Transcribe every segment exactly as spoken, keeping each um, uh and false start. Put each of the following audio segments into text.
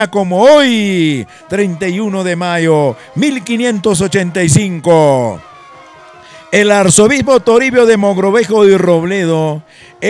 como hoy, treinta y uno de mayo mil quinientos ochenta y cinco. El arzobispo Toribio de Mogrovejo y Robledo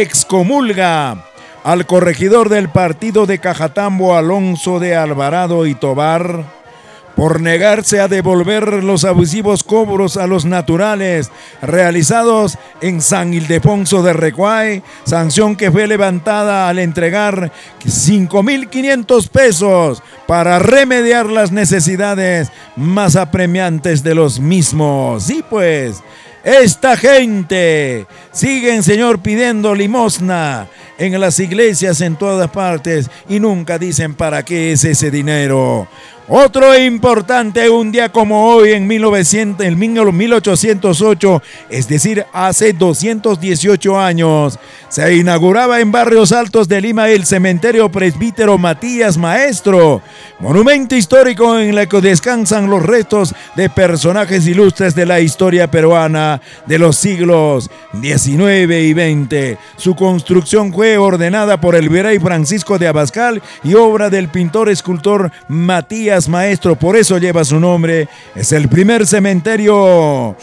excomulga al corregidor del partido de Cajatambo, Alonso de Alvarado y Tobar, por negarse a devolver los abusivos cobros a los naturales realizados en San Ildefonso de Recuay, sanción que fue levantada al entregar cinco mil quinientos pesos para remediar las necesidades más apremiantes de los mismos. Sí, pues, esta gente siguen, señor, pidiendo limosna en las iglesias en todas partes y nunca dicen para qué es ese dinero. Otro importante, un día como hoy en mil novecientos, en mil ochocientos ocho, es decir, hace doscientos dieciocho años, se inauguraba en Barrios Altos de Lima el cementerio presbítero Matías Maestro, monumento histórico en el que descansan los restos de personajes ilustres de la historia peruana de los siglos diecinueve y veinte. Su construcción fue ordenada por el virrey Francisco de Abascal y obra del pintor escultor Matías Maestro, por eso lleva su nombre. Es el primer cementerio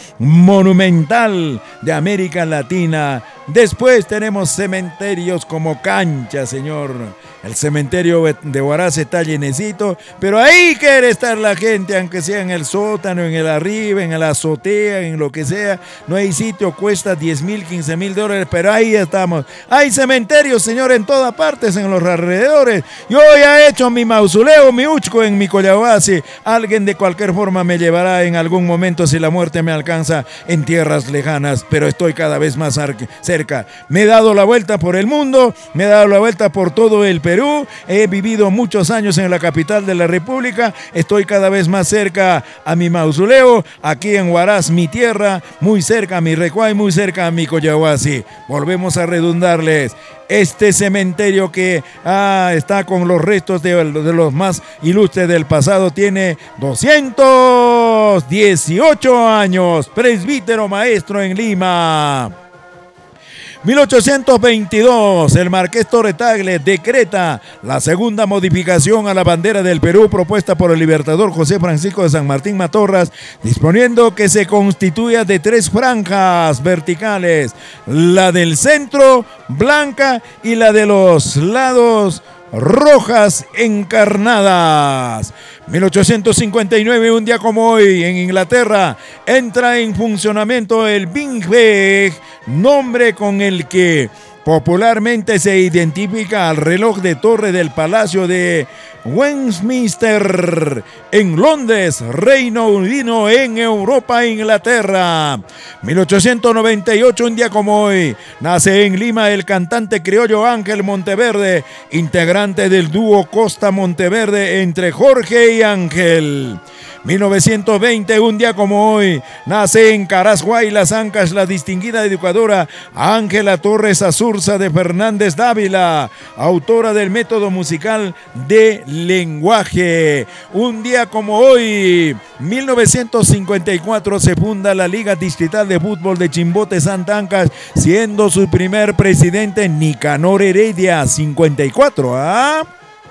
monumental de América Latina. Después tenemos cementerios como Cancha, señor. El cementerio de Huaraz está llenecito, pero ahí quiere estar la gente, aunque sea en el sótano, en el arriba, en la azotea, en lo que sea. No hay sitio, cuesta diez mil, quince mil dólares, pero ahí estamos. Hay cementerios, señor, en todas partes, en los alrededores. Yo ya he hecho mi mausoleo, mi uchco en mi Collahuasi. Alguien de cualquier forma me llevará en algún momento, si la muerte me alcanza, en tierras lejanas, pero estoy cada vez más cerca. Me he dado la vuelta por el mundo, me he dado la vuelta por todo el Perú, he vivido muchos años en la capital de la República, estoy cada vez más cerca a mi mausoleo, aquí en Huaraz, mi tierra, muy cerca a mi Recuay, muy cerca a mi Collahuasi. Volvemos a redundarles. Este cementerio que ah, está con los restos de, de los más ilustres del pasado tiene doscientos dieciocho años. Presbítero Maestro en Lima. mil ochocientos veintidós, el Marqués Torretagle decreta la segunda modificación a la bandera del Perú propuesta por el libertador José Francisco de San Martín Matorras, disponiendo que se constituya de tres franjas verticales, la del centro blanca y la de los lados rojas encarnadas. mil ochocientos cincuenta y nueve, un día como hoy, en Inglaterra, entra en funcionamiento el Big Ben, nombre con el que popularmente se identifica al reloj de torre del Palacio de Westminster en Londres, Reino Unido, en Europa e Inglaterra. mil ochocientos noventa y ocho, un día como hoy, nace en Lima el cantante criollo Ángel Monteverde, integrante del dúo Costa Monteverde entre Jorge y Ángel. mil novecientos veinte, un día como hoy, nace en Carasguay, Las Ancas, la distinguida educadora Ángela Torres Azurza de Fernández Dávila, autora del método musical de lenguaje. Un día como hoy, mil novecientos cincuenta y cuatro, se funda la Liga Distrital de Fútbol de Chimbote Santa Ancas, siendo su primer presidente Nicanor Heredia, cincuenta y cuatro, ¿ah?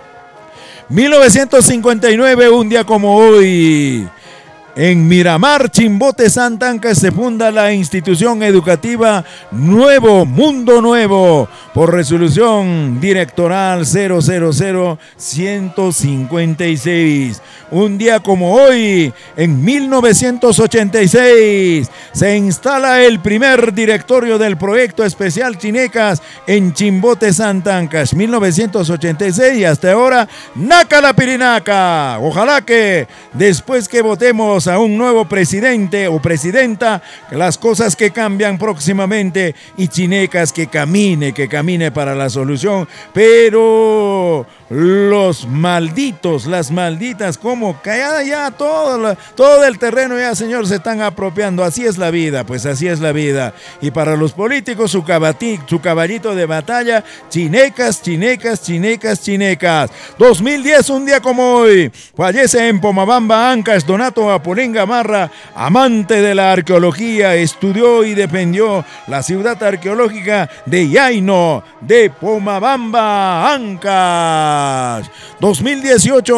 mil novecientos cincuenta y nueve, un día como hoy, en Miramar, Chimbote, Santa Ancas, se funda la institución educativa Nuevo Mundo Nuevo por resolución directoral cero cero cero ciento cincuenta y seis. Un día como hoy, en mil novecientos ochenta y seis, se instala el primer directorio del proyecto especial Chinecas en Chimbote, Santa Ancas, mil novecientos ochenta y seis, y hasta ahora, naca la pirinaca. Ojalá que después que votemos a un nuevo presidente o presidenta, las cosas que cambian próximamente y Chinecas que camine, que camine para la solución, pero los malditos, las malditas, ¿cómo como que ya, ya todo, la, todo el terreno ya, señor, se están apropiando. Así es la vida, pues así es la vida. Y para los políticos, su, cabati, su caballito de batalla, chinecas, chinecas, chinecas, chinecas. dos mil diez, un día como hoy, fallece en Pomabamba, Ancash, Donato Apolenga Marra, amante de la arqueología, estudió y defendió la ciudad arqueológica de Yaino, de Pomabamba, Ancash. dos mil dieciocho